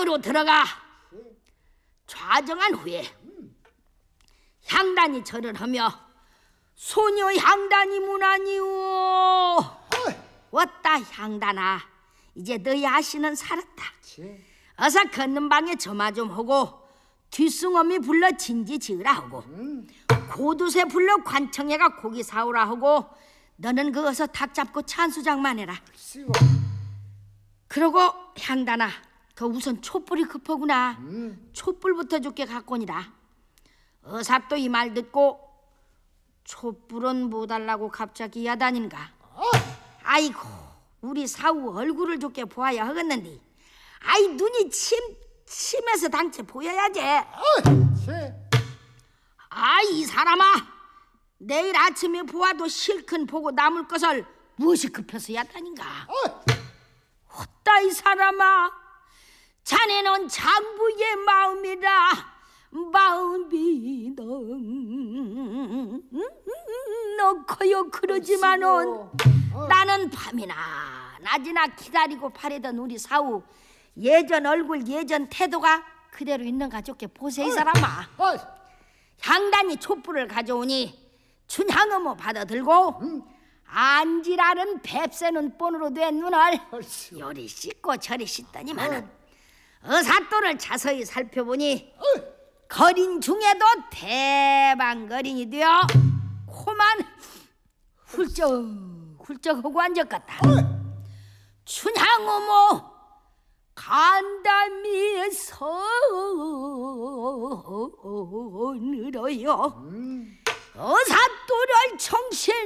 안으로 들어가 좌정한 후에 향단이 절을 하며 소녀 향단이 무나니오. 왔다 향단아, 이제 너희 아씨는 살았다. 어서 걷는 방에 점화 좀 하고 뒷승엄이 불러 진지 지으라 하고 고두새 불러 관청해가 고기 사오라 하고 너는 그 어서 닭 잡고 찬수장만 해라. 그러고 향단아, 그 우선 촛불이 급하구나. 촛불부터 좋게 갖고니라. 어사 또 이 말 듣고 촛불은 못 달라고 갑자기 야단인가. 아이고, 우리 사우 얼굴을 좋게 보아야 하겠는데 아이 눈이 침에서 당체 보여야지. 이 사람아, 내일 아침에 보아도 실컷 보고 남을 것을 무엇이 급해서 야단인가. 헛다 이 사람아, 자네는 장부의 마음이라. 마음이 넣고요. 그러지만은 나는 밤이나 낮이나 기다리고 바래던 우리 사우 예전 얼굴 예전 태도가 그대로 있는가 좋게 보세 이 사람아. 향단이 촛불을 가져오니 춘향어머 받아들고 안지라는 뱁새는 본으로 된 눈을 요리 씻고 저리 씻더니만은 어사또를 자세히 살펴보니 거린 중에도 대방거린이 되어 코만 훌쩍 앉았겠다. 춘향어머 간담이 서늘어요. 어사또를 청신